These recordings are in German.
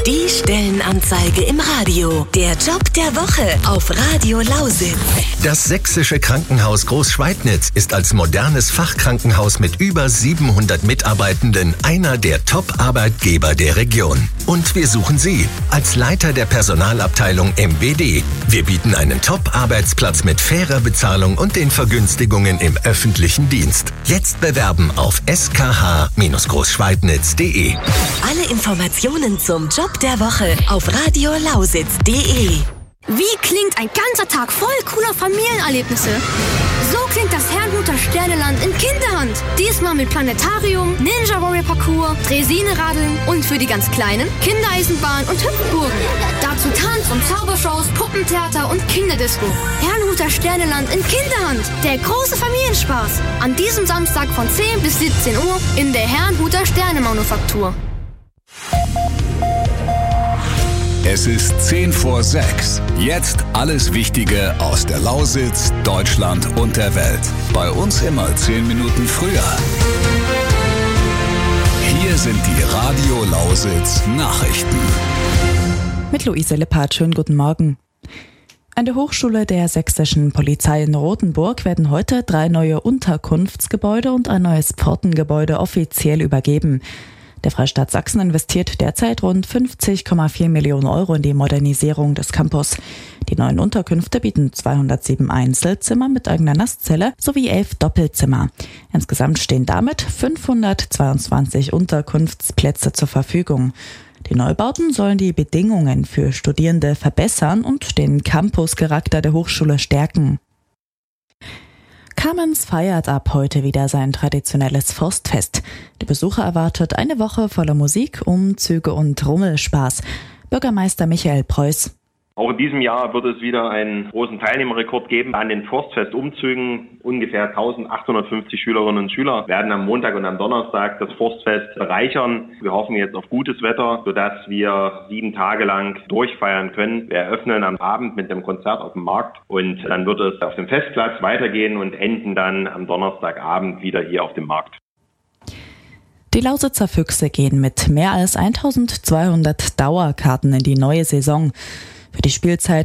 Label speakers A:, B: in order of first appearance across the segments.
A: Die Stellenanzeige im Radio. Der Job der Woche auf Radio Lausitz.
B: Das Sächsische Krankenhaus Großschweidnitz ist als modernes Fachkrankenhaus mit über 700 Mitarbeitenden einer der Top-Arbeitgeber der Region. Und wir suchen Sie als Leiter der Personalabteilung MBD. Wir bieten einen Top-Arbeitsplatz mit fairer Bezahlung und den Vergünstigungen im öffentlichen Dienst. Jetzt bewerben auf skh-großschweidnitz.de.
A: Alle Informationen zum Job der Woche auf radiolausitz.de.
C: Wie klingt ein ganzer Tag voll cooler Familienerlebnisse? So klingt das Herrnhuter Sterneland in Kinderhand. Diesmal mit Planetarium, Ninja Warrior Parcours, Draisine-Radeln und für die ganz Kleinen Kindereisenbahn und Hüpfburgen. Dazu Tanz- und Zaubershows, Puppentheater und Kinderdisco. Herrnhuter Sterneland in Kinderhand. Der große Familienspaß. An diesem Samstag von 10 bis 17 Uhr in der Herrnhuter Sternemanufaktur.
D: Es ist 10 vor 6. Jetzt alles Wichtige aus der Lausitz, Deutschland und der Welt. Bei uns immer 10 Minuten früher. Hier sind die Radio Lausitz Nachrichten.
E: Mit Luise Lippert, schönen guten Morgen. An der Hochschule der Sächsischen Polizei in Rothenburg werden heute 3 neue Unterkunftsgebäude und ein neues Pfortengebäude offiziell übergeben. Der Freistaat Sachsen investiert derzeit rund 50,4 Millionen Euro in die Modernisierung des Campus. Die neuen Unterkünfte bieten 207 Einzelzimmer mit eigener Nasszelle sowie 11 Doppelzimmer. Insgesamt stehen damit 522 Unterkunftsplätze zur Verfügung. Die Neubauten sollen die Bedingungen für Studierende verbessern und den Campuscharakter der Hochschule stärken. Kamenz feiert ab heute wieder sein traditionelles Forstfest. Die Besucher erwartet eine Woche voller Musik, Umzüge und Rummelspaß. Bürgermeister Michael Preuß.
F: Auch in diesem Jahr wird es wieder einen großen Teilnehmerrekord geben an den Forstfest-Umzügen. Ungefähr 1850 Schülerinnen und Schüler werden am Montag und am Donnerstag das Forstfest bereichern. Wir hoffen jetzt auf gutes Wetter, sodass wir 7 Tage lang durchfeiern können. Wir eröffnen am Abend mit einem Konzert auf dem Markt und dann wird es auf dem Festplatz weitergehen und enden dann am Donnerstagabend wieder hier auf dem Markt.
E: Die Lausitzer Füchse gehen mit mehr als 1200 Dauerkarten in die neue Saison. Für die Spielzeit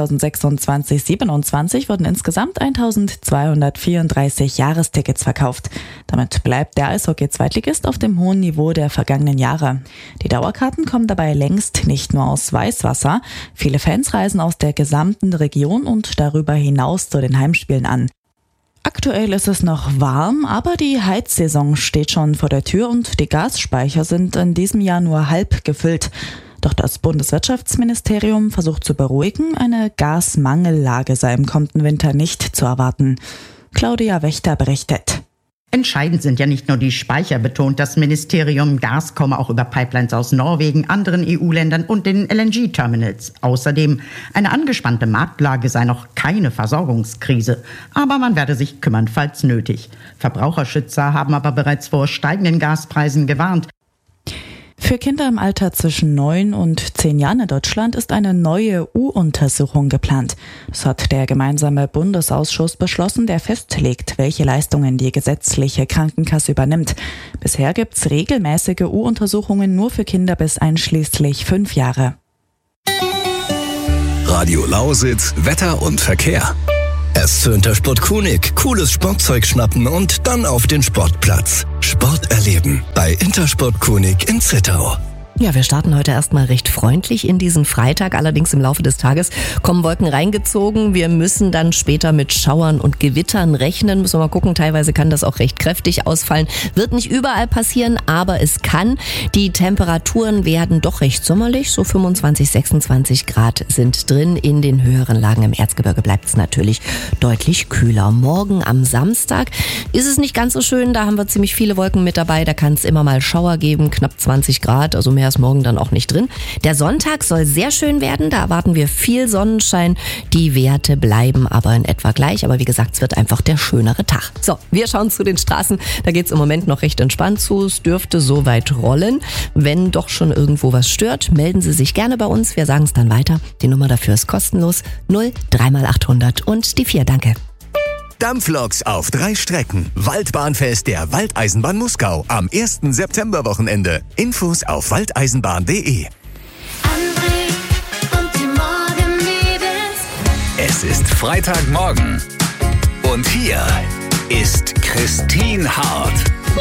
E: 2026/27 wurden insgesamt 1234 Jahrestickets verkauft. Damit bleibt der Eishockey-Zweitligist auf dem hohen Niveau der vergangenen Jahre. Die Dauerkarten kommen dabei längst nicht nur aus Weißwasser. Viele Fans reisen aus der gesamten Region und darüber hinaus zu den Heimspielen an. Aktuell ist es noch warm, aber die Heizsaison steht schon vor der Tür und die Gasspeicher sind in diesem Jahr nur halb gefüllt. Doch das Bundeswirtschaftsministerium versucht zu beruhigen, eine Gasmangellage sei im kommenden Winter nicht zu erwarten. Claudia Wächter berichtet.
G: Entscheidend sind ja nicht nur die Speicher, betont das Ministerium. Gas komme auch über Pipelines aus Norwegen, anderen EU-Ländern und den LNG-Terminals. Außerdem, eine angespannte Marktlage sei noch keine Versorgungskrise. Aber man werde sich kümmern, falls nötig. Verbraucherschützer haben aber bereits vor steigenden Gaspreisen gewarnt.
E: Für Kinder im Alter zwischen 9 und 10 Jahren in Deutschland ist eine neue U-Untersuchung geplant. Das hat der gemeinsame Bundesausschuss beschlossen, der festlegt, welche Leistungen die gesetzliche Krankenkasse übernimmt. Bisher gibt's regelmäßige U-Untersuchungen nur für Kinder bis einschließlich 5 Jahre.
D: Radio Lausitz, Wetter und Verkehr.
B: Erst zu Intersport Kunig. Cooles Sportzeug schnappen und dann auf den Sportplatz. Sport erleben bei Intersport Kunig in Zittau.
H: Ja, wir starten heute erstmal recht freundlich in diesen Freitag. Allerdings im Laufe des Tages kommen Wolken reingezogen. Wir müssen dann später mit Schauern und Gewittern rechnen. Müssen wir mal gucken. Teilweise kann das auch recht kräftig ausfallen. Wird nicht überall passieren, aber es kann. Die Temperaturen werden doch recht sommerlich. So 25, 26 Grad sind drin. In den höheren Lagen im Erzgebirge bleibt es natürlich deutlich kühler. Morgen am Samstag ist es nicht ganz so schön. Da haben wir ziemlich viele Wolken mit dabei. Da kann es immer mal Schauer geben. Knapp 20 Grad, also mehr ist morgen dann auch nicht drin. Der Sonntag soll sehr schön werden, da erwarten wir viel Sonnenschein. Die Werte bleiben aber in etwa gleich, aber wie gesagt, es wird einfach der schönere Tag. So, wir schauen zu den Straßen, da geht es im Moment noch recht entspannt zu, es dürfte soweit rollen. Wenn doch schon irgendwo was stört, melden Sie sich gerne bei uns, wir sagen es dann weiter. Die Nummer dafür ist kostenlos, 0 3x800 und die 4, danke.
B: Dampfloks auf 3 Strecken. Waldbahnfest der Waldeisenbahn Muskau am 1. Septemberwochenende. Infos auf waldeisenbahn.de.
D: Es ist Freitagmorgen. Und hier ist Christine Hart.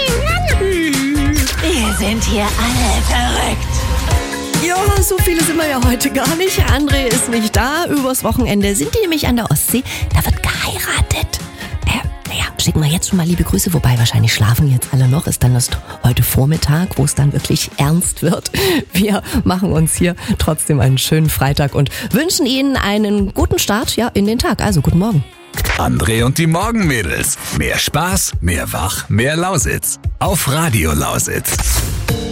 I: Wir sind hier alle verrückt.
H: Ja, so viele sind wir ja heute gar nicht. André ist nicht da. Übers Wochenende sind die nämlich an der Ostsee. Da wird geheiratet. Schicken wir jetzt schon mal liebe Grüße, wobei wahrscheinlich schlafen jetzt alle noch. Ist dann das heute Vormittag, wo es dann wirklich ernst wird. Wir machen uns hier trotzdem einen schönen Freitag und wünschen Ihnen einen guten Start in den Tag. Also guten Morgen.
D: André und die Morgenmädels. Mehr Spaß, mehr Wach, mehr Lausitz. Auf Radio Lausitz.